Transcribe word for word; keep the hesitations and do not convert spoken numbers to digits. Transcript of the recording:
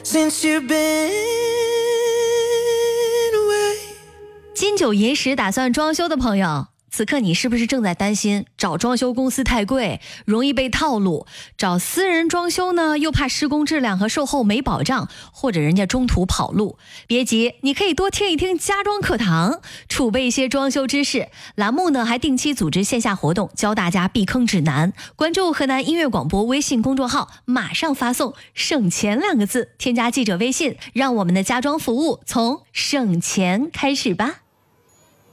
since you've been away。 金九银十打算装修的朋友，此刻你是不是正在担心找装修公司太贵，容易被套路？找私人装修呢，又怕施工质量和售后没保障，或者人家中途跑路。别急，你可以多听一听家装课堂，储备一些装修知识。栏目呢还定期组织线下活动，教大家避坑指南。关注河南音乐广播微信公众号，马上发送省钱两个字，添加记者微信，让我们的家装服务从省钱开始吧。